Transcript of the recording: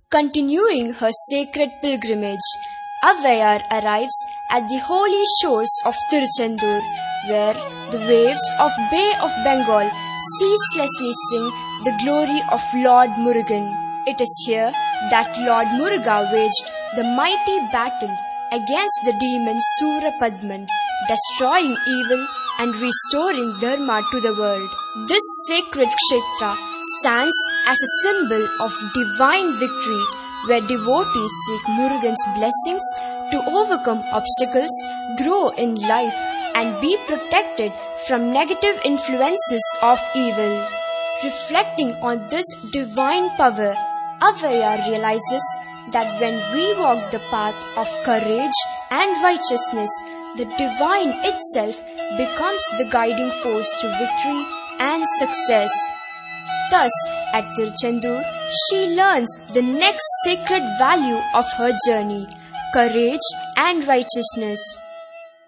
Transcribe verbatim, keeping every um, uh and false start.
Continuing her sacred pilgrimage, Avvaiyar arrives at the holy shores of Tiruchendur, where the waves of Bay of Bengal ceaselessly sing the glory of Lord Murugan. It is here that Lord Muruga waged the mighty battle against the demon Surapadman, destroying evil and restoring Dharma to the world. This sacred kshetra stands as a symbol of divine victory, where devotees seek Murugan's blessings to overcome obstacles, grow in life, and be protected from negative influences of evil. Reflecting on this divine power, Avvaiyar realizes that when we walk the path of courage and righteousness, the divine itself becomes the guiding force to victory and success. Thus, at Tiruchendur, she learns the next sacred value of her journey, courage and righteousness.